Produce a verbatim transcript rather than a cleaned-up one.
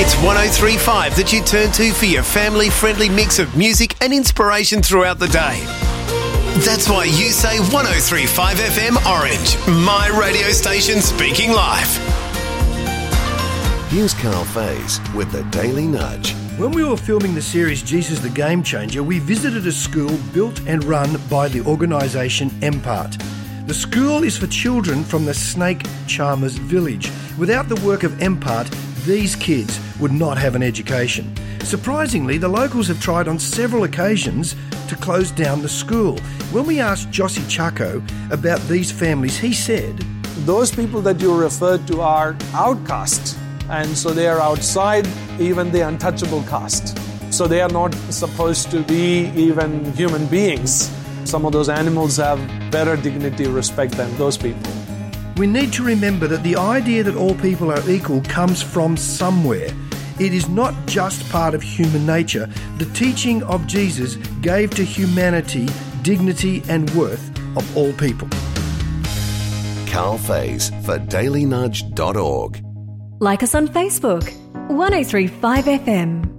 It's one oh three point five that you turn to for your family-friendly mix of music and inspiration throughout the day. That's why you say one oh three point five F M Orange, my radio station speaking live. Here's Carl Faze with the Daily Nudge. When we were filming the series Jesus the Game Changer, we visited a school built and run by the organisation M PART. The school is for children from the Snake Charmers village. Without the work of M PART, these kids would not have an education. Surprisingly, the locals have tried on several occasions to close down the school. When we asked Jossie Chaco about these families, he said, those people that you referred to are outcasts, and so they are outside even the untouchable caste. So they are not supposed to be even human beings. Some of those animals have better dignity, respect than those people. we need to remember that the idea that all people are equal comes from somewhere. It is not just part of human nature. The teaching of Jesus gave to humanity dignity and worth of all people. Carl Faze for daily nudge dot org. Like us on Facebook, one oh three point five F M.